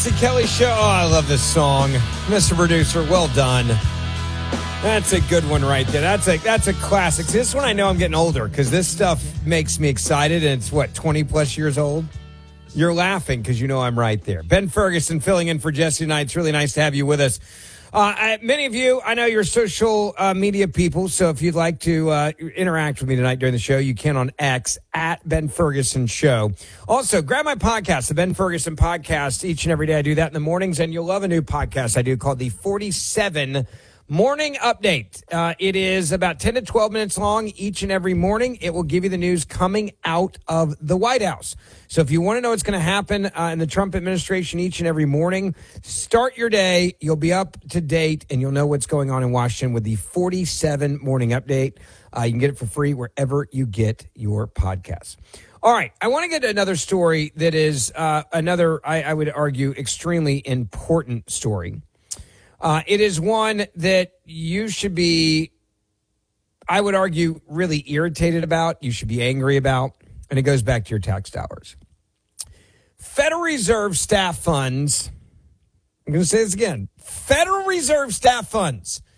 The Kelly Show. Oh, I love this song. Mr. Producer, well done. That's a good one right there. That's a classic. This one I know I'm getting older because this stuff makes me excited, and it's, 20-plus years old? You're laughing because you know I'm right there. Ben Ferguson filling in for Jesse tonight. It's really nice to have you with us. Many of you, I know you're social media people, so if you'd like to interact with me tonight during the show, you can on X at Ben Ferguson Show. Also, grab my podcast, the Ben Ferguson Podcast. Each and every day I do that in the mornings, and you'll love a new podcast I do called the 47 Morning Update. It is about 10 to 12 minutes long each and every morning. It will give you the news coming out of the White House. So if you want to know what's going to happen in the Trump administration each and every morning, start your day. You'll be up to date, and you'll know what's going on in Washington with the 47 Morning Update. You can get it for free wherever you get your podcasts. All right, I want to get to another story that is another, I would argue, extremely important story. It is one that you should be, I would argue, really irritated about. You should be angry about, and it goes back to your tax dollars. Federal Reserve staff funds, I'm going to say this again, Federal Reserve staff funds